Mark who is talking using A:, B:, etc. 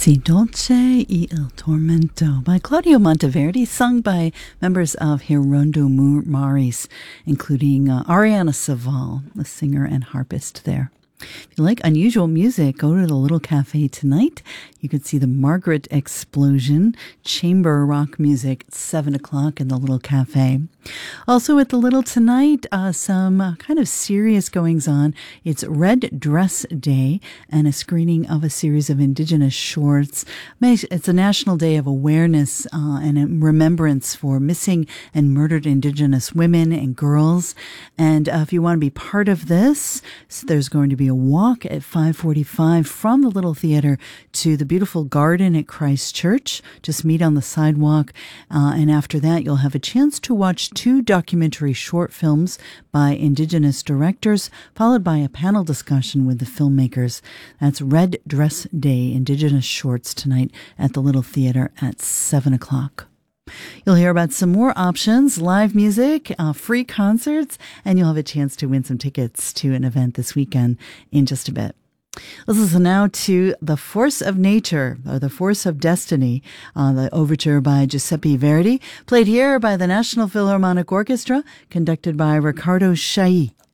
A: Si dolce y il tormento by Claudio Monteverdi, sung by members of Hirondo Maris, including Ariana Saval, the singer and harpist there. If you like unusual music, go to the Little Cafe tonight. You can see the Margaret Explosion, chamber rock music at 7 o'clock in the Little Cafe. Also at the Little tonight, some kind of serious goings-on. It's Red Dress Day and a screening of a series of Indigenous shorts. It's a National Day of Awareness and remembrance for missing and murdered Indigenous women and girls. And if you want to be part of this, there's going to be a walk at 5:45 from the Little Theater to the beautiful garden at Christ Church. Just meet on the sidewalk. And after that, you'll have a chance to watch 2 documentary short films by Indigenous directors, followed by a panel discussion with the filmmakers. That's Red Dress Day, Indigenous shorts tonight at the Little Theater at 7 o'clock. You'll hear about some more options, live music, free concerts, and you'll have a chance to win some tickets to an event this weekend in just a bit. Let's listen now to The Force of Nature, or The Force of Destiny, the overture by Giuseppe Verdi, played here by the National Philharmonic Orchestra, conducted by Riccardo Chailly.